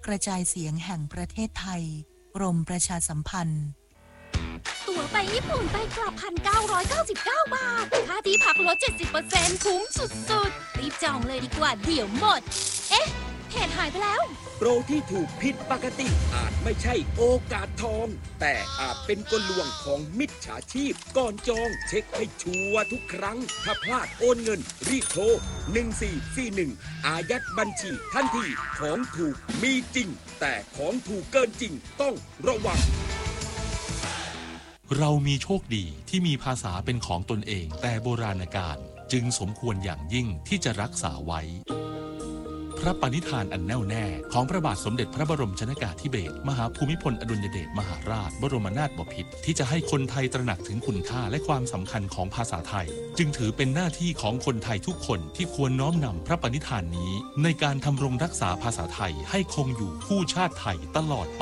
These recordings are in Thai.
กระจายเสียงแห่งประเทศไทยกรมประชาสัมพันธ์ตั๋วไปญี่ปุ่นไปกลับ 1,999 บาทค่าที่พักลด 70% คุ้มสุดๆรีบจองเลยดีกว่าเดี๋ยวหมดเอ๊ะเพจหายไปแล้วโปรที่ถูกผิดปกติอาจไม่ใช่โอกาสทองแต่อาจเป็นกลลวงของมิจฉาชีพก่อนจองเช็คให้ชัวร์ทุกครั้งถ้าพลาดโอนเงินรีบโทร1441อายัดบัญชีทันทีของถูกมีจริงแต่ของถูกเกินจริงต้องระวังเรามีโชคดีที่มีภาษาเป็นของตนเองแต่โบราณกาลจึงสมควรอย่างยิ่งที่จะรักษาไว้พระปณิธานอันแน่วแน่ของพระบาทสมเด็จพระบรมชนกาธิเบศรมหาภูมิพลอดุลยเดชมหาราชบรมนาถบพิตรที่จะให้คนไทยตระหนักถึงคุณค่าและความสำคัญของภาษาไทยจึงถือเป็นหน้าที่ของคนไทยทุกคนที่ควรน้อมนำพระปณิธานนี้ในการทำรงรักษาภาษาไทยให้คงอยู่คู่ชาติไทยตลอดไป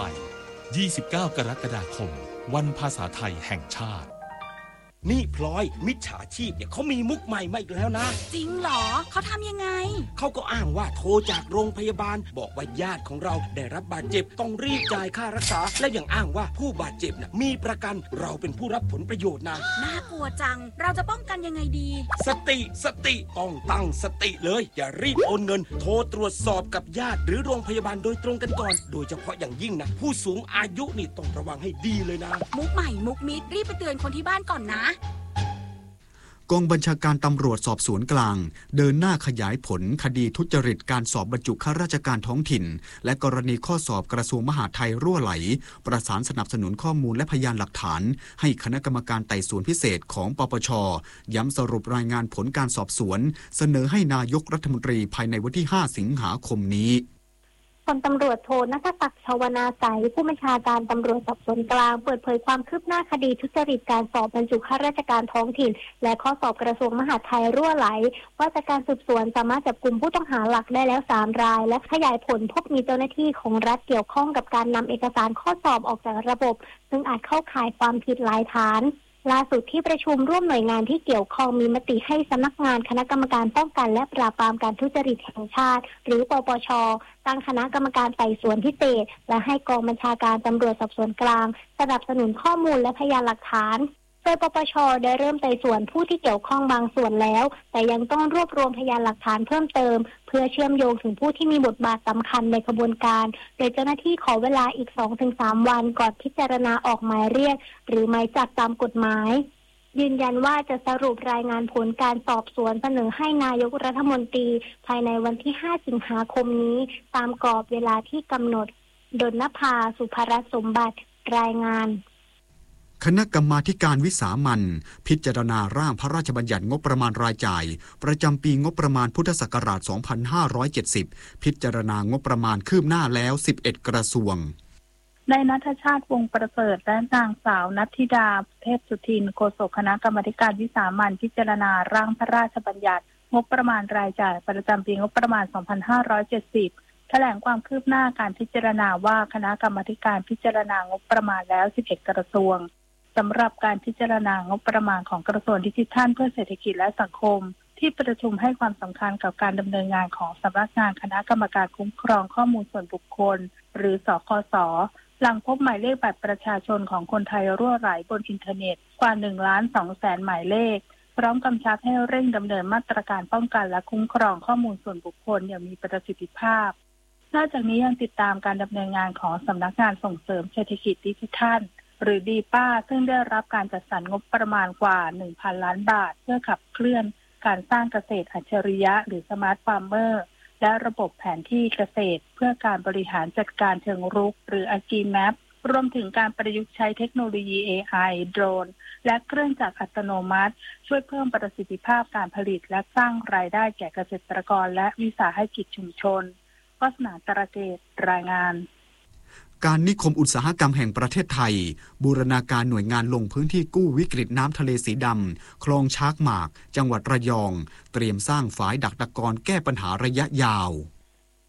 29 กรกฎาคมวันภาษาไทยแห่งชาตินี่พลอยมิจฉาชีพเนี่ยเขามีมุกใหม่มาอีกแล้วนะจริงเหรอเขาทำยังไงเขาก็อ้างว่าโทรจากโรงพยาบาลบอกว่าญาติของเราได้รับบาดเจ็บต้องรีบจ่ายค่ารักษาและยังอ้างว่าผู้บาดเจ็บน่ะมีประกันเราเป็นผู้รับผลประโยชน์นะน่ากลัวจังเราจะป้องกันยังไงดีสติต้องตั้งสติเลยอย่ารีบโอนเงินโทรตรวจสอบกับญาติหรือโรงพยาบาลโดยตรงกันก่อนโดยเฉพาะอย่างยิ่งนะผู้สูงอายุนี่ต้องระวังให้ดีเลยนะมุกใหม่มุกมิดรีบไปเตือนคนที่บ้านก่อนนะกองบัญชาการตำรวจสอบสวนกลางเดินหน้าขยายผลคดีทุจริตการสอบบรรจุข้าราชการท้องถิ่นและกรณีข้อสอบกระทรวงมหาดไทยรั่วไหลประสานสนับสนุนข้อมูลและพยานหลักฐานให้คณะกรรมการไต่สวนพิเศษของปปช.ย้ำสรุปรายงานผลการสอบสวนเสนอให้นายกรัฐมนตรีภายในวันที่5 สิงหาคมนี้พลตำรวจโทณัฐศักดิ์ ชวนาไสยผู้บัญชาการตำรวจสอบสวนกลางเปิดเผยความคืบหน้าคดีทุจริตการสอบบรรจุข้าราชการท้องถิ่นและข้อสอบกระทรวงมหาดไทยรั่วไหลว่าจากการสืบสวนสามารถจับกลุ่มผู้ต้องหาหลักได้แล้ว3 รายและขยายผลพบมีเจ้าหน้าที่ของรัฐเกี่ยวข้องกับการนำเอกสารข้อสอบออกจากระบบซึ่งอาจเข้าข่ายความผิดหลายฐานล่าสุดที่ประชุมร่วมหน่วยงานที่เกี่ยวข้องมีมติให้สำนักงานคณะกรรมการป้องกันและปราบปรามการทุจริตแห่งชาติหรือปปช.ตั้งคณะกรรมการไต่สวนพิเศษและให้กองบัญชาการตำรวจสอบสวนกลางสนับสนุนข้อมูลและพยานหลักฐานโดยปปช.ได้เริ่มไต่สวนผู้ที่เกี่ยวข้องบางส่วนแล้วแต่ยังต้องรวบรวมพยานหลักฐานเพิ่มเติมเพื่อเชื่อมโยงถึงผู้ที่มีบทบาทสำคัญในกระบวนการโดยเจ้าหน้าที่ขอเวลาอีก 2-3 วันก่อนพิจารณาออกหมายเรียกหรือหมายจับตามกฎหมายยืนยันว่าจะสรุปรายงานผลการสอบสวนเสนอให้นายกรัฐมนตรีภายในวันที่5 สิงหาคมนี้ตามกรอบเวลาที่กำหนดดลภา สุภรัตน์สมบัติรายงานคณะกรรมาการวิสามัญพิจารณาร่างพระราชบัญญัติงบประมาณรายจ่ายประจำปีงบประมาณพุทธศักราช 2570 พิจารณางบประมาณคืบหน้าแล้ว 11 กระทรวงนายณัฐชาติวงศ์ประเสริฐและนางสาวณัฐธิดาเทพสุทินโฆษกคณะกรรมาการวิสามัญพิจารณาร่างพระราชบัญญัติงบประมาณรายจ่ายประจำปีงบประมาณ 2570 แถลงความคืบหน้าการพิจารณาว่าคณะกรรมาการพิจารณางบประมาณแล้ว 11 กระทรวงสำหรับการพิจารณางบประมาณของกระทรวงดิจิทัลเพื่อเศรษฐกิจและสังคมที่ประชุมให้ความสำคัญกับการดำเนินงานของสำนักงานคณะกรรมการคุ้มครองข้อมูลส่วนบุคคลหรือสคส.หลังพบหมายเลขบัตรประชาชนของคนไทยรั่วไหลบนอินเทอร์เน็ตกว่า 1,200,000 หมายเลขพร้อมกำชับให้เร่งดำเนินมาตรการป้องกันและคุ้มครองข้อมูลส่วนบุคคลอย่างมีประสิทธิภาพนอกจากนี้ยังติดตามการดำเนินงานของสำนักงานส่งเสริมเศรษฐกิจดิจิทัลหรือดีป้าซึ่งได้รับการจัดสรรงบประมาณกว่า 1,000 ล้านบาทเพื่อขับเคลื่อนการสร้างเกษตรอัจฉริยะหรือสมาร์ทฟาร์มเมอร์และระบบแผนที่เกษตรเพื่อการบริหารจัดการเชิงรุกหรือ AgriMap รวมถึงการประยุกต์ใช้เทคโนโลยี AI โดรนและเครื่องจักรอัตโนมัติช่วยเพิ่มประสิทธิภาพการผลิตและสร้างรายได้แก่เกษตรกรและวิสาหกิจชุมชนวาสนาตระเกตรายงานการนิคมอุตสาหกรรมแห่งประเทศไทยบูรณาการหน่วยงานลงพื้นที่กู้วิกฤตน้ำทะเลสีดำคลองช้างหมากจังหวัดระยองเตรียมสร้างฝายดักตะกอนแก้ปัญหาระยะยาว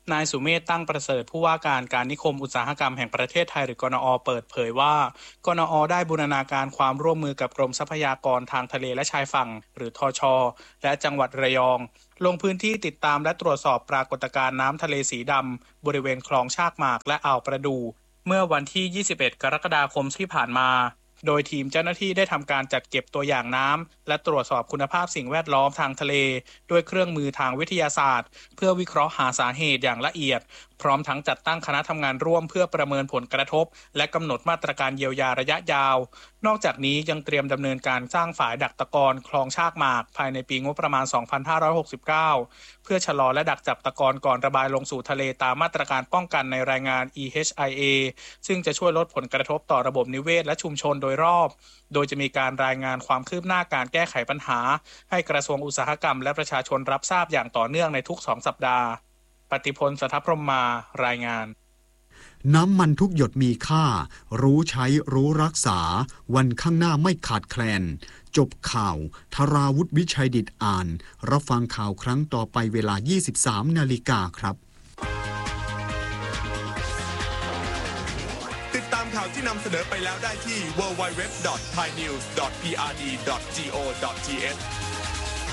นายสุเมธตั้งประเสริฐผู้ว่าการนิคมอุตสาหกรรมแห่งประเทศไทยหรือกนอ.เปิดเผยว่ากนอ.ได้บูรณาการความร่วมมือกับกรมทรัพยากรทางทะเลและชายฝั่งหรือทช.และจังหวัดระยองลงพื้นที่ติดตามและตรวจสอบปรากฏการณ์น้ำทะเลสีดำบริเวณคลองชากหมากและอ่าวประดู่เมื่อวันที่ 21 กรกฎาคมที่ผ่านมาโดยทีมเจ้าหน้าที่ได้ทำการจัดเก็บตัวอย่างน้ำและตรวจสอบคุณภาพสิ่งแวดล้อมทางทะเลด้วยเครื่องมือทางวิทยาศาสตร์เพื่อวิเคราะห์หาสาเหตุอย่างละเอียดพร้อมทั้งจัดตั้งคณะทำงานร่วมเพื่อประเมินผลกระทบและกำหนดมาตรการเยียวยาระยะยาวนอกจากนี้ยังเตรียมดำเนินการสร้างฝายดักตะกอนคลองชากหมากภายในปีงบประมาณ 2569 เพื่อชะลอและดักจับตะกอนก่อนระบายลงสู่ทะเลตามมาตรการป้องกันในรายงาน EHIA ซึ่งจะช่วยลดผลกระทบต่อระบบนิเวศและชุมชนโดยรอบโดยจะมีการรายงานความคืบหน้าการแก้ไขปัญหาให้กระทรวงอุตสาหกรรมและประชาชนรับทราบอย่างต่อเนื่องในทุก2 สัปดาห์ปฏิพล สัทธพรหมมารายงานน้ำมันทุกหยดมีค่ารู้ใช้รู้รักษาวันข้างหน้าไม่ขาดแคลนจบข่าวธราวุฒิวิชัยดิษฐ์อ่านรับฟังข่าวครั้งต่อไปเวลา 23 นาฬิกาครับติดตามข่าวที่นำเสนอไปแล้วได้ที่ www.thainews.prd.go.th